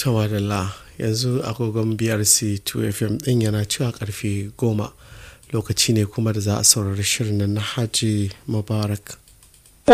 Tawadalla yanzu agogon BRC 2 FM ɗin yana cewa karfe 10 lokaci ne kuma da za a saurari shirin na Hajji Mubarak.